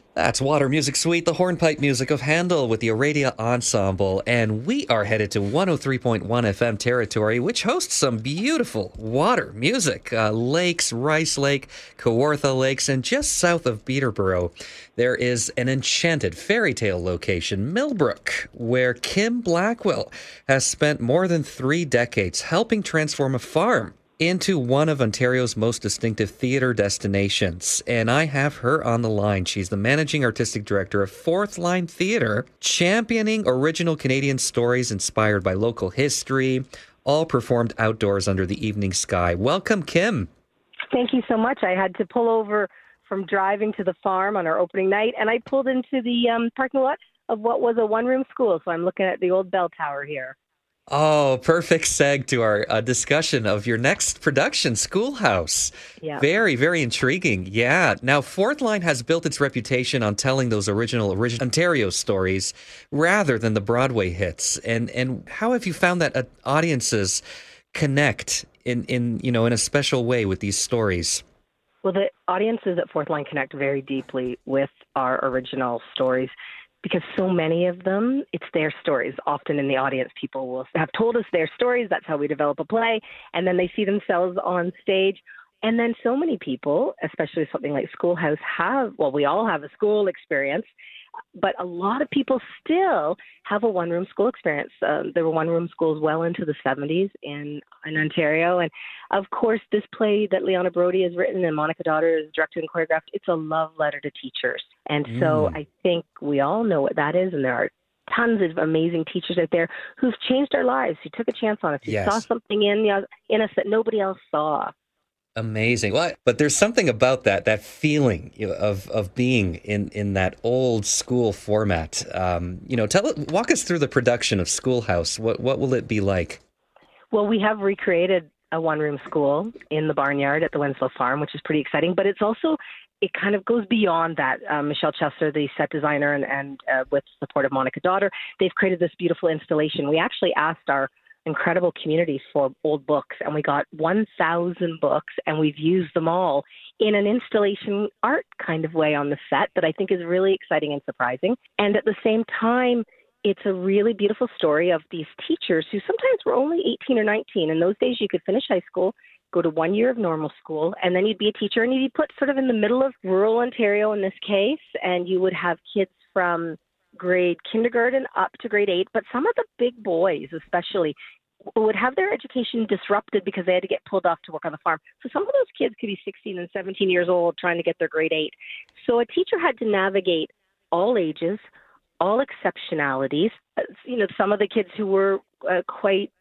That's Water Music Suite, the hornpipe music of Handel with the Aradia Ensemble. And we are headed to 103.1 FM territory, which hosts some beautiful water music. Lakes, Rice Lake, Kawartha Lakes, and just south of Peterborough, there is an enchanted fairy tale location, Millbrook, where Kim Blackwell has spent more than 3 decades helping transform a farm into one of Ontario's most distinctive theatre destinations. And I have her on the line. She's the managing artistic director of Fourth Line Theatre, championing original Canadian stories inspired by local history, all performed outdoors under the evening sky. Welcome, Kim. Thank you so much. I had to pull over from driving to the farm on our opening night, and I pulled into the parking lot of what was a one-room school. So I'm looking at the old bell tower here. Oh, perfect seg to our discussion of your next production, Schoolhouse. Yeah. Very, very intriguing. Yeah. Now, Fourth Line has built its reputation on telling those original Ontario stories rather than the Broadway hits. And how have you found that audiences connect in a special way with these stories? Well, the audiences at Fourth Line connect very deeply with our original stories, because so many of them, it's their stories. Often in the audience, people will have told us their stories. That's how we develop a play. And then they see themselves on stage. And then so many people, especially something like Schoolhouse, we all have a school experience, but a lot of people still have a one-room school experience. There were one-room schools well into the 70s in Ontario. And, of course, this play that Liana Brody has written and Monica Daughter has directed and choreographed, it's a love letter to teachers. And so I think we all know what that is, and there are tons of amazing teachers out there who've changed our lives, who took a chance on us, who saw something in us that nobody else saw. Amazing. Well, but there's something about that feeling of being in that old school format. Walk us through the production of Schoolhouse. What will it be like? Well, we have recreated a one-room school in the barnyard at the Winslow Farm, which is pretty exciting. But it's also, it kind of goes beyond that. Michelle Chester, the set designer, and with support of Monica Daughter, they've created this beautiful installation. We actually asked our incredible community for old books, and we got 1,000 books, and we've used them all in an installation art kind of way on the set that I think is really exciting and surprising. And at the same time, it's a really beautiful story of these teachers who sometimes were only 18 or 19. In those days, you could finish high school, go to 1 year of normal school, and then you'd be a teacher, and you'd be put sort of in the middle of rural Ontario in this case, and you would have kids from grade kindergarten up to grade 8, but some of the big boys especially would have their education disrupted because they had to get pulled off to work on the farm. So some of those kids could be 16 and 17 years old trying to get their grade 8. So a teacher had to navigate all ages, all exceptionalities. Some of the kids who were quite,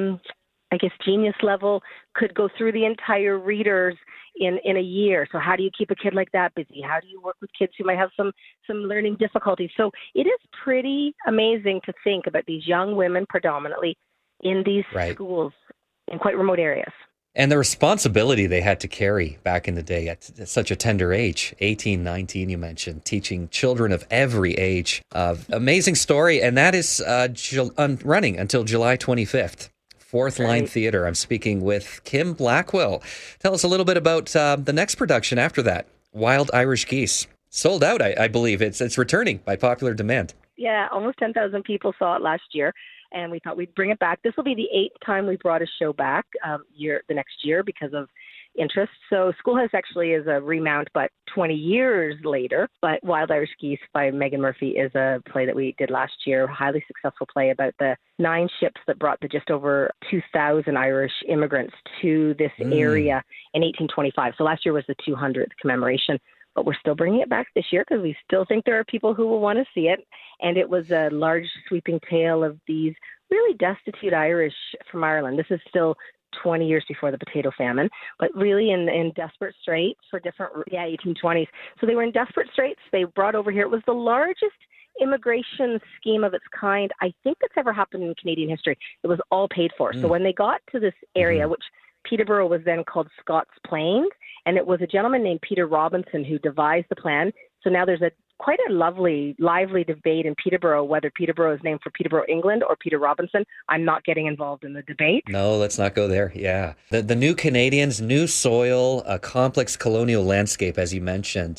genius level could go through the entire readers in a year. So how do you keep a kid like that busy? How do you work with kids who might have some learning difficulties? So it is pretty amazing to think about these young women predominantly in these schools in quite remote areas. And the responsibility they had to carry back in the day at such a tender age, 18, 19, you mentioned, teaching children of every age. Amazing story, and that is running until July 25th. Fourth Line Theatre. I'm speaking with Kim Blackwell. Tell us a little bit about the next production after that, Wild Irish Geese. Sold out, I believe. It's returning by popular demand. Yeah, almost 10,000 people saw it last year, and we thought we'd bring it back. This will be the 8th time we brought a show back the next year because of interest. So Schoolhouse actually is a remount, but 20 years later. But Wild Irish Geese by Megan Murphy is a play that we did last year, a highly successful play about the 9 ships that brought the just over 2,000 Irish immigrants to this area in 1825. So last year was the 200th commemoration. But we're still bringing it back this year because we still think there are people who will want to see it. And it was a large sweeping tale of these really destitute Irish from Ireland. This is still 20 years before the potato famine, but really in desperate straits for 1820s. So they were in desperate straits. They brought over here. It was the largest immigration scheme of its kind I think that's ever happened in Canadian history. It was all paid for. So when they got to this area, which Peterborough was then called Scots Plains, and it was a gentleman named Peter Robinson who devised the plan. So now there's a quite a lovely, lively debate in Peterborough whether Peterborough is named for Peterborough, England or Peter Robinson. I'm not getting involved in the debate. No, let's not go there. Yeah. The new Canadians, new soil, a complex colonial landscape, as you mentioned.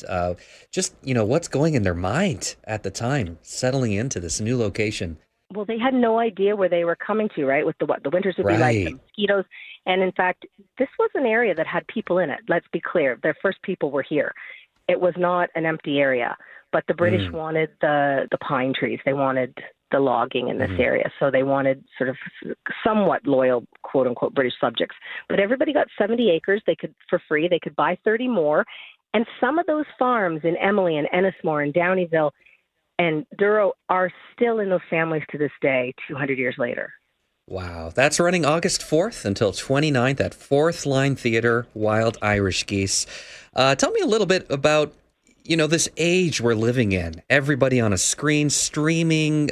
What's going in their mind at the time, settling into this new location? Well, they had no idea where they were coming to, right? With the winters would be like, the mosquitoes. And in fact, this was an area that had people in it. Let's be clear. Their first people were here. It was not an empty area, but the British wanted the pine trees. They wanted the logging in this area. So they wanted sort of somewhat loyal, quote unquote, British subjects. But everybody got 70 acres. For free. They could buy 30 more. And some of those farms in Emily and Ennismore and Downeyville and Douro are still in those families to this day, 200 years later. Wow. That's running August 4th until 29th at Fourth Line Theatre, Wild Irish Geese. Tell me a little bit about, this age we're living in. Everybody on a screen, streaming,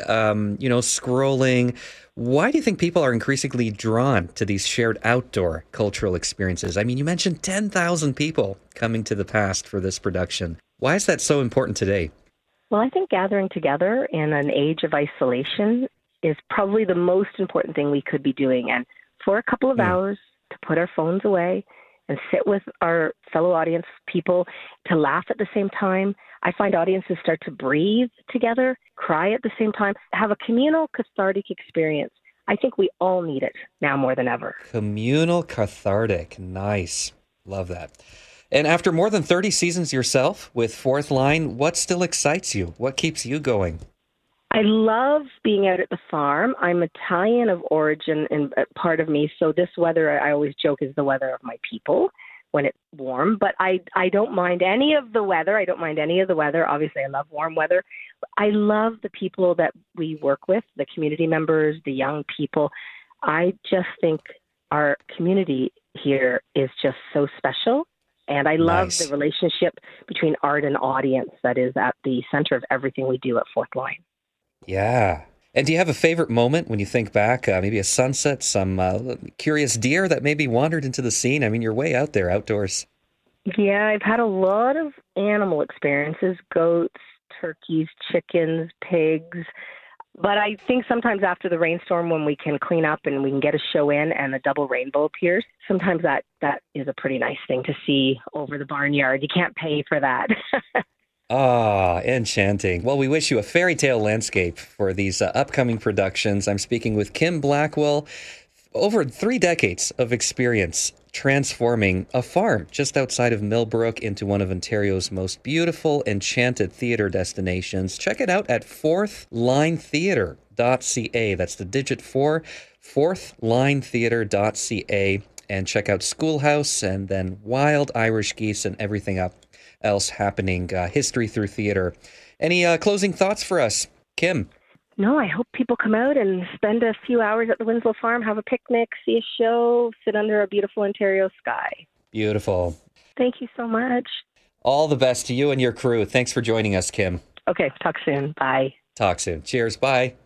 scrolling. Why do you think people are increasingly drawn to these shared outdoor cultural experiences? I mean, you mentioned 10,000 people coming to the past for this production. Why is that so important today? Well, I think gathering together in an age of isolation is probably the most important thing we could be doing. And for a couple of hours to put our phones away and sit with our fellow audience people, to laugh at the same time. I find audiences start to breathe together, cry at the same time, have a communal cathartic experience. I think we all need it now more than ever. Communal cathartic. Nice. Love that. And after more than 30 seasons yourself with Fourth Line, what still excites you? What keeps you going? I love being out at the farm. I'm Italian of origin and part of me, so this weather, I always joke, is the weather of my people when it's warm. But I don't mind any of the weather. Obviously, I love warm weather. I love the people that we work with, the community members, the young people. I just think our community here is just so special. And I love the relationship between art and audience that is at the center of everything we do at Fourth Line. Yeah. And do you have a favorite moment when you think back, maybe a sunset, some curious deer that maybe wandered into the scene? I mean, you're way out there outdoors. Yeah, I've had a lot of animal experiences, goats, turkeys, chickens, pigs. But I think sometimes after the rainstorm, when we can clean up and we can get a show in and a double rainbow appears, sometimes that is a pretty nice thing to see over the barnyard. You can't pay for that. Ah, enchanting. Well, we wish you a fairy tale landscape for these upcoming productions. I'm speaking with Kim Blackwell. Over 3 decades of experience transforming a farm just outside of Millbrook into one of Ontario's most beautiful, enchanted theatre destinations. Check it out at fourthlinetheatre.ca. That's the digit 4, fourthlinetheatre.ca. And check out Schoolhouse and then Wild Irish Geese and everything else happening, history through theater. Any closing thoughts for us, Kim? No, I hope people come out and spend a few hours at the Winslow Farm, have a picnic, see a show, sit under a beautiful Ontario sky. Beautiful. Thank you so much. All the best to you and your crew. Thanks for joining us, Kim. Okay, talk soon. Bye. Talk soon. Cheers. Bye.